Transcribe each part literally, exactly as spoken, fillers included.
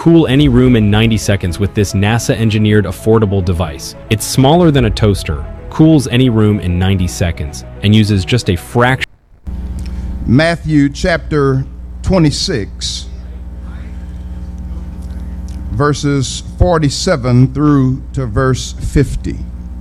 Cool any room in ninety seconds with this NASA-engineered affordable device. It's smaller than a toaster, cools any room in ninety seconds, and uses just a fraction. Matthew chapter twenty-six, verses forty-seven through to verse fifty.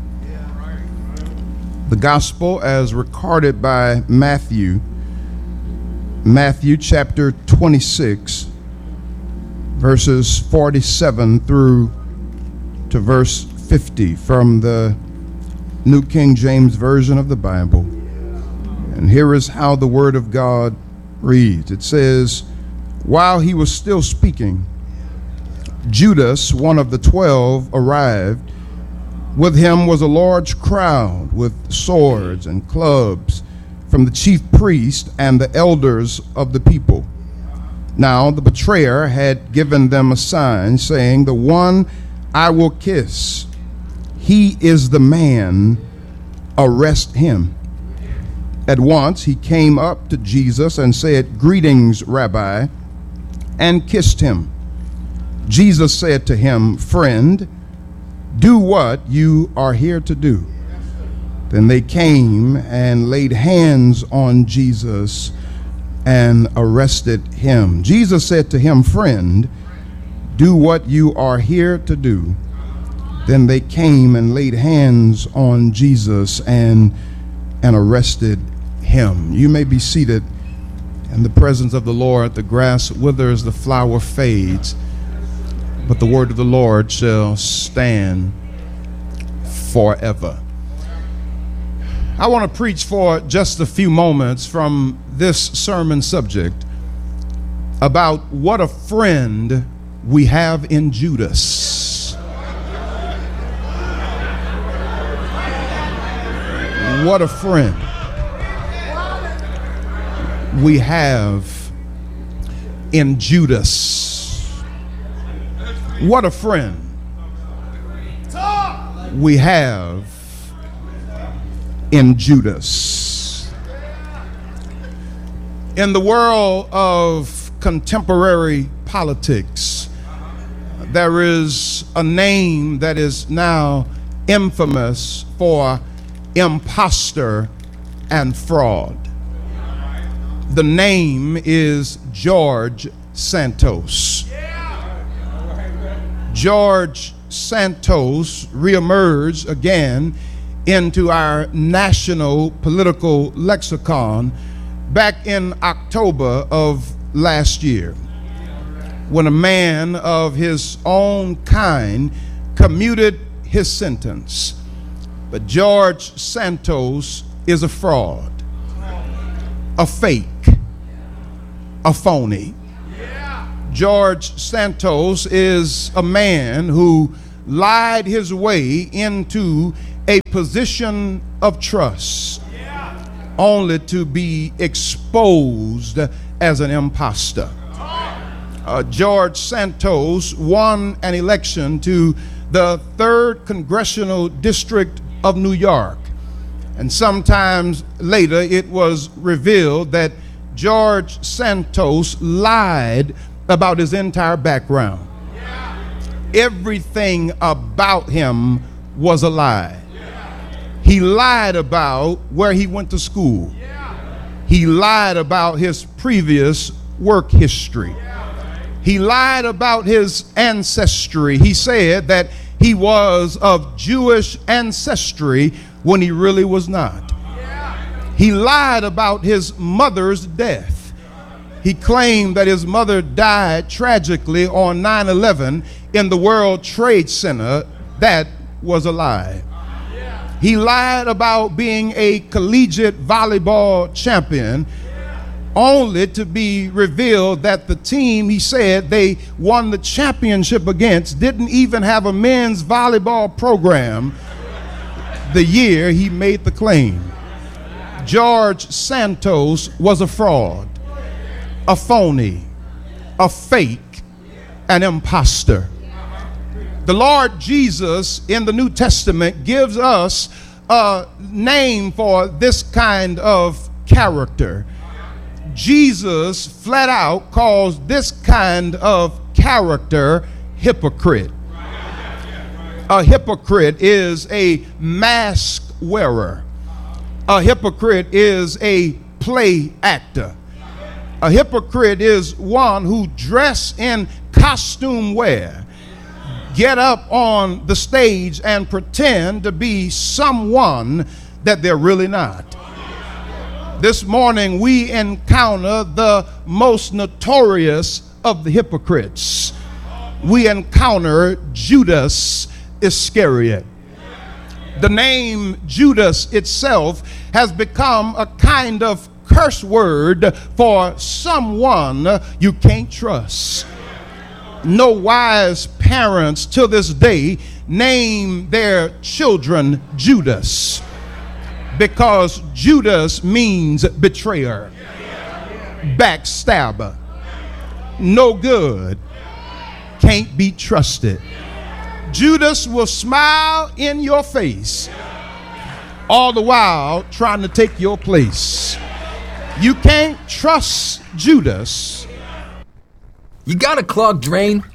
The gospel as recorded by Matthew, Matthew chapter twenty-six, verses forty-seven through to verse fifty from the New King James Version of the Bible. And here is how the word of God reads. It says, "While he was still speaking, Judas, one of the twelve, arrived. With him was a large crowd with swords and clubs from the chief priest and the elders of the people. Now the betrayer had given them a sign, saying, 'The one I will kiss, he is the man, arrest him.' At once he came up to Jesus and said, 'Greetings, Rabbi,' and kissed him. Jesus said to him, 'Friend, do what you are here to do.' Then they came and laid hands on Jesus and arrested him. Jesus said to him, 'Friend, do what you are here to do.' Then they came and laid hands on Jesus and and arrested him." You may be seated in the presence of the Lord. The grass withers, the flower fades, but the word of the Lord shall stand forever. I want to preach for just a few moments from this sermon subject about what a friend we have in Judas. What a friend we have in Judas. What a friend we have in Judas. In the world of contemporary politics, there is a name that is now infamous for imposter and fraud. The name is George Santos. George Santos reemerged again into our national political lexicon back in October of last year, when a man of his own kind commuted his sentence. But George Santos is a fraud, a fake, a phony. George Santos is a man who lied his way into a position of trust, only to be exposed as an imposter. Uh, George Santos won an election to the third Congressional District of New York. And sometimes later it was revealed that George Santos lied about his entire background. Everything about him was a lie. He lied about where he went to school. He lied about his previous work history. He lied about his ancestry. He said that he was of Jewish ancestry when he really was not. He lied about his mother's death. He claimed that his mother died tragically on nine eleven in the World Trade Center. That was a lie. He lied about being a collegiate volleyball champion, only to be revealed that the team he said they won the championship against didn't even have a men's volleyball program the year he made the claim. George Santos was a fraud, a phony, a fake, an imposter. The Lord Jesus in the New Testament gives us a name for this kind of character. Jesus flat out calls this kind of character hypocrite. A hypocrite is a mask wearer. A hypocrite is a play actor. A hypocrite is one who dress in costume wear, get up on the stage and pretend to be someone that they're really not. This morning we encounter the most notorious of the hypocrites. We encounter Judas Iscariot. The name Judas itself has become a kind of curse word for someone you can't trust. No wise parents to this day name their children Judas, because Judas means betrayer, backstabber, no good, can't be trusted. Judas will smile in your face, all the while trying to take your place. You can't trust Judas. You got a clogged drain?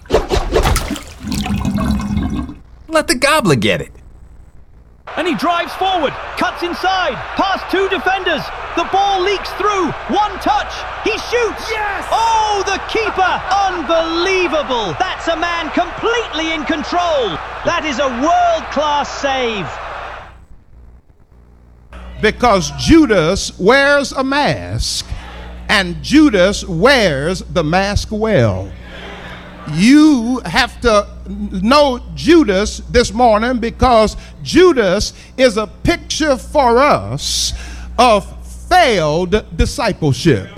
Let the gobbler get it. And he drives forward, cuts inside, past two defenders. The ball leaks through, one touch, he shoots. Yes! Oh, the keeper, unbelievable. That's a man completely in control. That is a world-class save. Because Judas wears a mask, and Judas wears the mask well. You have to know Judas this morning, because Judas is a picture for us of failed discipleship.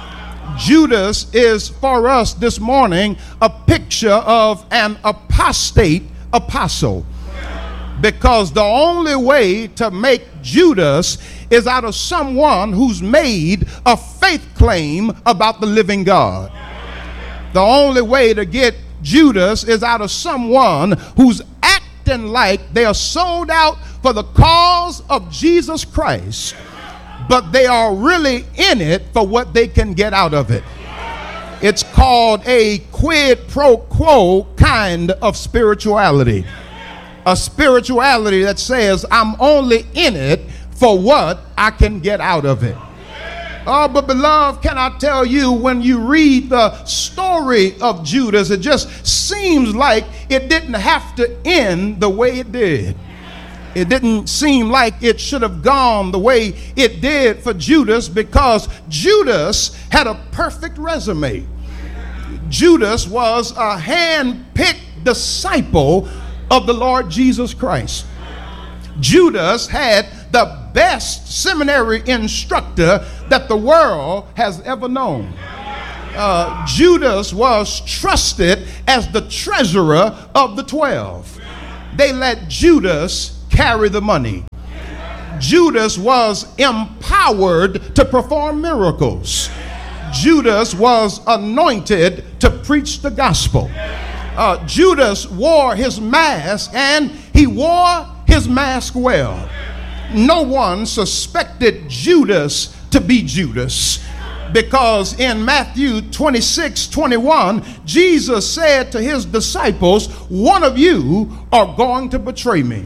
Judas is for us this morning a picture of an apostate apostle, because the only way to make Judas is out of someone who's made a faith claim about the living God. The only way to get Judas is out of someone who's acting like they are sold out for the cause of Jesus Christ, but they are really in it for what they can get out of it. It's called a quid pro quo kind of spirituality. A spirituality that says I'm only in it for what I can get out of it. Oh, but beloved, can I tell you, when you read the story of Judas, it just seems like it didn't have to end the way it did. It didn't seem like it should have gone the way it did for Judas, because Judas had a perfect resume. Judas was a hand-picked disciple of the Lord Jesus Christ. Judas had the best seminary instructor that the world has ever known. Uh, Judas was trusted as the treasurer of the twelve. They let Judas carry the money. Judas was empowered to perform miracles. Judas was anointed to preach the gospel. Uh, Judas wore his mask, and he wore his mask well. No one suspected Judas to be Judas, because in Matthew twenty-six twenty-one, Jesus said to his disciples, one of you are going to betray me.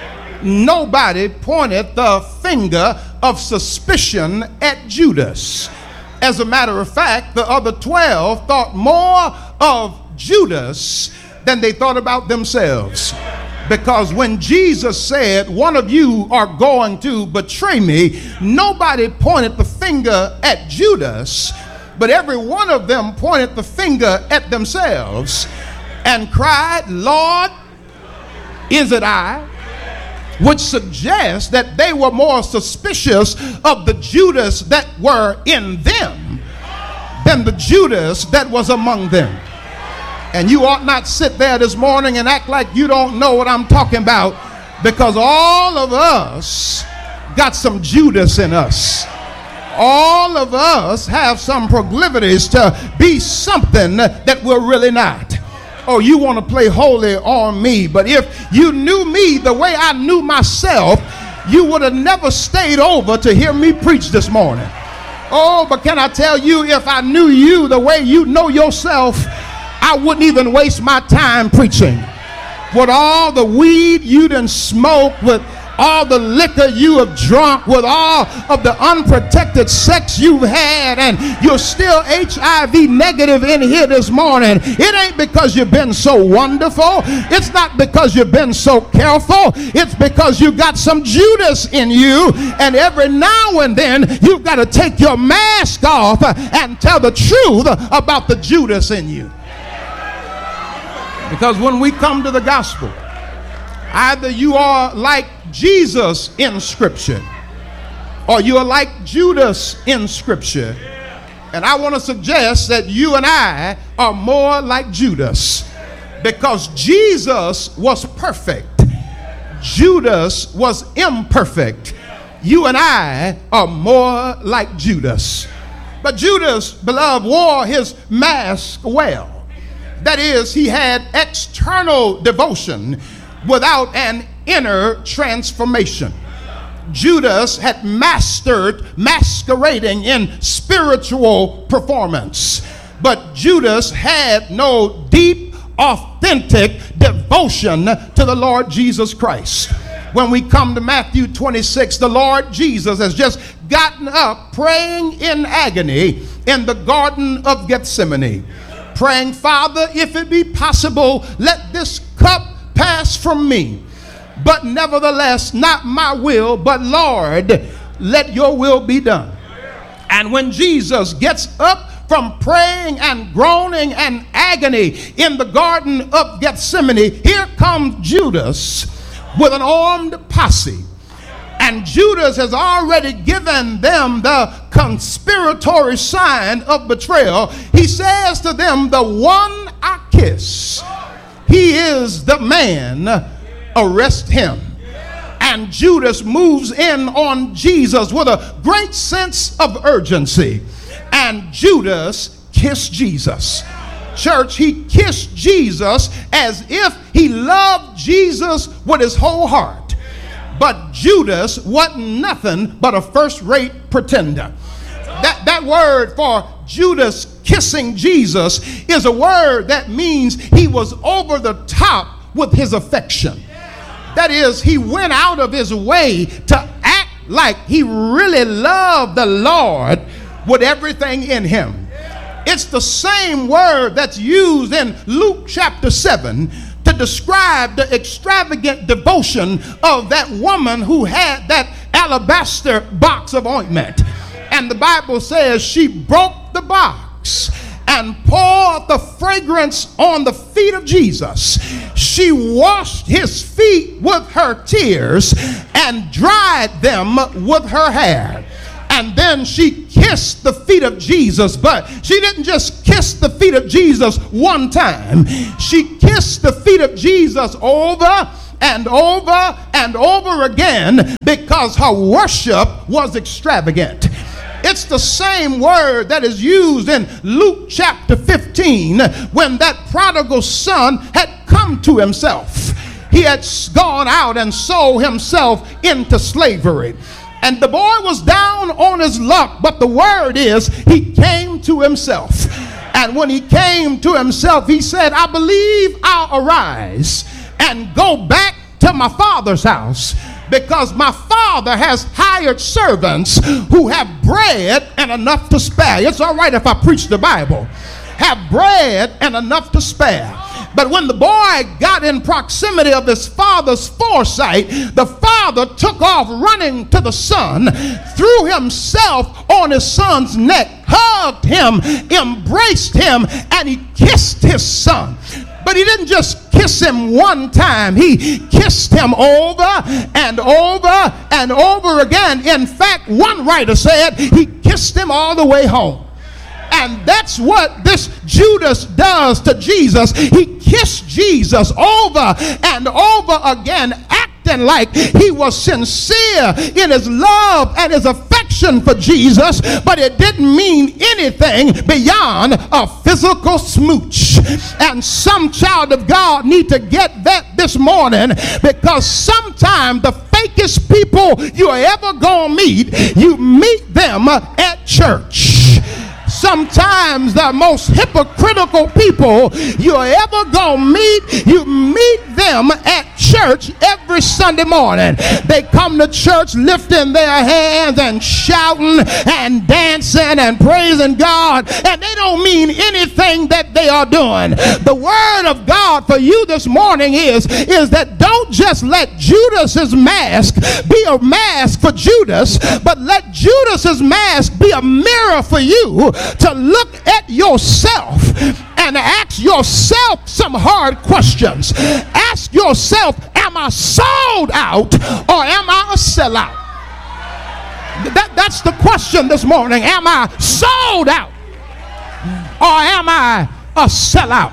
Nobody pointed the finger of suspicion at Judas. As a matter of fact, the other twelve thought more of Judas than they thought about themselves. Because when Jesus said, one of you are going to betray me, nobody pointed the finger at Judas, but every one of them pointed the finger at themselves and cried, Lord, is it I? Which suggests that they were more suspicious of the Judas that were in them than the Judas that was among them. And you ought not sit there this morning and act like you don't know what I'm talking about, because all of us got some Judas in us. All of us have some proclivities to be something that we're really not. Oh, you want to play holy on me, but if you knew me the way I knew myself, you would have never stayed over to hear me preach this morning. Oh, but can I tell you, if I knew you the way you know yourself, I wouldn't even waste my time preaching. With all the weed you done smoked, with all the liquor you have drunk, with all of the unprotected sex you've had, and you're still H I V negative in here this morning, it ain't because you've been so wonderful. It's not because you've been so careful. It's because you got some Judas in you, and every now and then you've got to take your mask off and tell the truth about the Judas in you. Because when we come to the gospel, either you are like Jesus in Scripture, or you are like Judas in Scripture. And I want to suggest that you and I are more like Judas, because Jesus was perfect. Judas was imperfect. You and I are more like Judas. But Judas, beloved, wore his mask well. That is, he had external devotion without an inner transformation. Judas had mastered masquerading in spiritual performance, but Judas had no deep, authentic devotion to the Lord Jesus Christ. When we come to Matthew twenty-six, the Lord Jesus has just gotten up praying in agony in the Garden of Gethsemane, praying, Father, if it be possible, let this cup pass from me. But nevertheless, not my will, but Lord, let your will be done. And when Jesus gets up from praying and groaning and agony in the Garden of Gethsemane, here comes Judas with an armed posse. And Judas has already given them the conspiratory sign of betrayal. He says to them, the one I kiss, he is the man, arrest him. And Judas moves in on Jesus with a great sense of urgency. And Judas kissed Jesus. Church, he kissed Jesus as if he loved Jesus with his whole heart. But Judas wasn't nothing but a first-rate pretender. That, that word for Judas kissing Jesus is a word that means he was over the top with his affection. That is, he went out of his way to act like he really loved the Lord with everything in him. It's the same word that's used in Luke chapter seven to describe the extravagant devotion of that woman who had that alabaster box of ointment. And the Bible says she broke the box and poured the fragrance on the feet of Jesus. She washed his feet with her tears and dried them with her hair. And then she kissed the feet of Jesus, but she didn't just kiss the feet of Jesus one time. She kissed the feet of Jesus over and over and over again because her worship was extravagant. It's the same word that is used in Luke chapter fifteen when that prodigal son had come to himself. He had gone out and sold himself into slavery. And the boy was down on his luck, but the word is he came to himself. And when he came to himself, he said, I believe I'll arise and go back to my father's house, because my father has hired servants who have bread and enough to spare. It's all right if I preach the Bible. Have bread and enough to spare. But when the boy got in proximity of his father's foresight, the father took off running to the son, threw himself on his son's neck, hugged him, embraced him, and he kissed his son. But he didn't just kiss him one time. He kissed him over and over and over again. In fact, one writer said he kissed him all the way home. And that's what this Judas does to Jesus. He kissed Jesus over and over again, acting like he was sincere in his love and his affection for Jesus, but it didn't mean anything beyond a physical smooch. And some child of God need to get that this morning, because sometimes the fakest people you're ever gonna meet, you meet them at church. Sometimes the most hypocritical people you're ever gonna meet, you meet them at church every Sunday morning. They come to church lifting their hands and shouting and dancing and praising God, and they don't mean anything that they are doing. The word of God for you this morning is, is that don't just let Judas's mask be a mask for Judas, but let Judas's mask be a mirror for you to look at yourself and ask yourself some hard questions. Ask yourself, am I sold out or am I a sellout? That, that's the question this morning. Am I sold out or am I a sellout?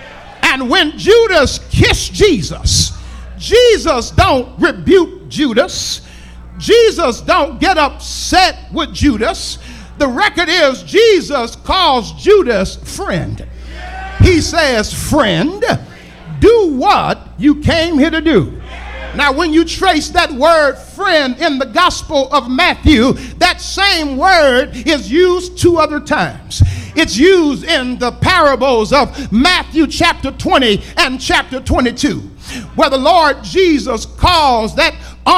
And when Judas kissed Jesus, Jesus don't rebuke Judas. Jesus don't get upset with Judas. The record is Jesus calls Judas friend. He says, friend, do what you came here to do. Now, when you trace that word friend in the Gospel of Matthew, that same word is used two other times. It's used in the parables of Matthew chapter twenty and chapter twenty-two, where the Lord Jesus calls that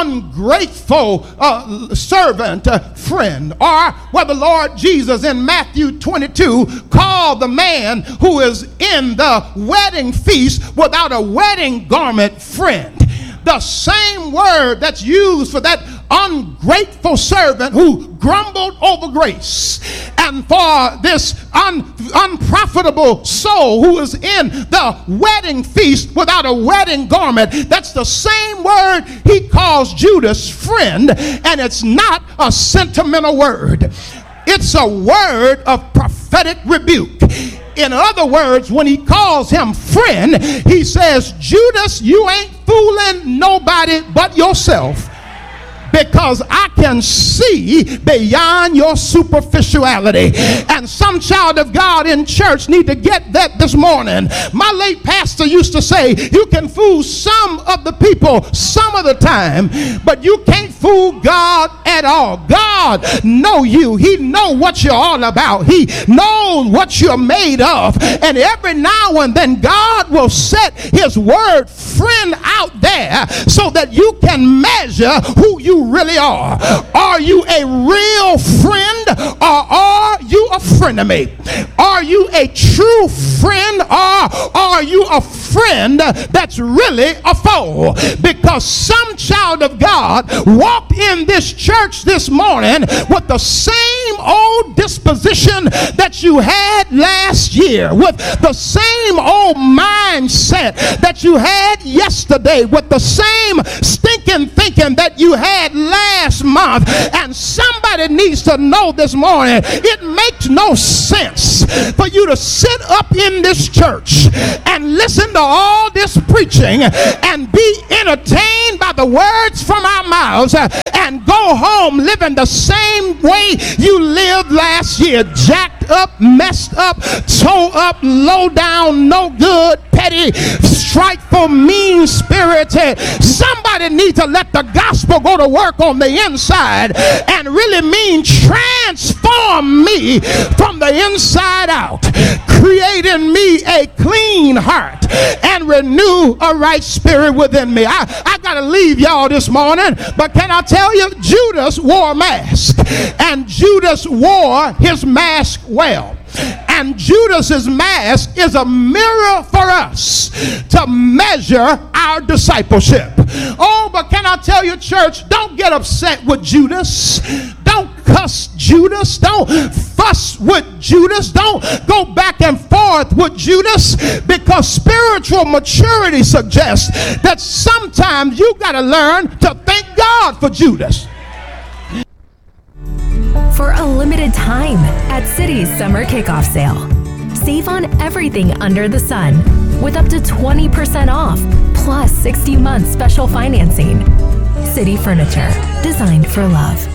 ungrateful uh, servant uh, friend, or where the Lord Jesus in Matthew twenty-two called the man who is in the wedding feast without a wedding garment friend. The same word that's used for that ungrateful servant who grumbled over grace, and for this un, unprofitable soul who is in the wedding feast without a wedding garment, that's the same word he calls Judas friend, and it's not a sentimental word. It's a word of prophetic rebuke. In other words, when he calls him friend, he says, Judas, you ain't fooling nobody but yourself, because I can see beyond your superficiality. And some child of God in church need to get that this morning. My late pastor used to say, you can fool some of the people some of the time, but you can't fool God at all. God know you. He know what you're all about. He knows what you're made of. And every now and then God will set his word friend out there so that you can measure who you really are. Are you a real friend, or are you a frenemy? Are you a true friend, or are you a friend that's really a foe? Because some child of God walked in this church this morning with the same old disposition that you had last year, with the same old mindset that you had yesterday, with the same stinking thinking that you had last month. And somebody needs to know this morning, it makes no sense for you to sit up in this church and listen to all this preaching and be entertained by the words from our mouths and go home living the same way you lived last year, jacked up, messed up, toe up, low down, no good, petty, strifeful, mean-spirited. Somebody needs to let the gospel go to work on the inside and really mean transform me from the inside out, creating me a clean heart and renew a right spirit within me. I, I gotta leave y'all this morning, but can I tell you, Judas wore a mask, and Judas wore his mask well. And Judas's mask is a mirror for us to measure our discipleship. Oh, but can I tell you, church, don't get upset with Judas. Don't cuss Judas. Don't fuss with Judas. Don't go back and forth with Judas, because spiritual maturity suggests that sometimes you got to learn to thank God for Judas. For a limited time at City's summer kickoff sale, save on everything under the sun with up to twenty percent off plus sixty months special financing. City Furniture, designed for love.